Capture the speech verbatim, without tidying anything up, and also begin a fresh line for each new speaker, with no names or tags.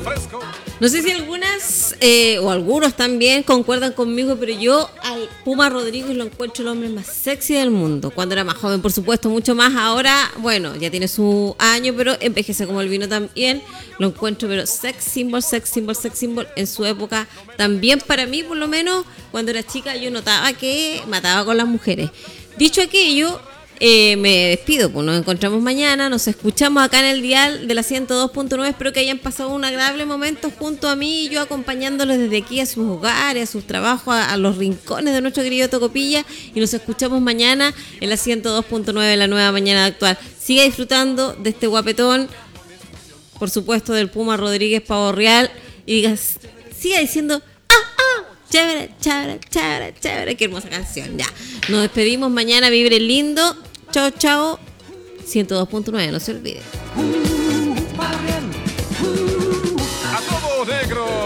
No sé si algunas eh, o algunos también concuerdan conmigo, pero yo al Puma Rodríguez lo encuentro el hombre más sexy del mundo. Cuando era más joven, por supuesto, mucho más. Ahora, bueno, ya tiene su año, pero envejece como el vino también. Lo encuentro, pero sex symbol, sex symbol, sex symbol en su época. También para mí, por lo menos, cuando era chica, yo notaba que mataba con las mujeres. Dicho aquello, Eh, me despido, pues nos encontramos mañana, nos escuchamos acá en el dial de la ciento dos punto nueve. Espero que hayan pasado un agradable momento junto a mí y yo acompañándolos desde aquí a sus hogares, a sus trabajos, a, a los rincones de nuestro querido Tocopilla, y nos escuchamos mañana en la ciento dos punto nueve, la nueva mañana actual. Siga disfrutando de este guapetón, por supuesto del Puma Rodríguez Pavo Real, y diga, siga diciendo chévere, chévere, chévere, chévere. Qué hermosa canción. Ya, nos despedimos mañana. Vibre lindo. Chao, chao. ciento dos punto nueve, no se olvide.
A todo negro.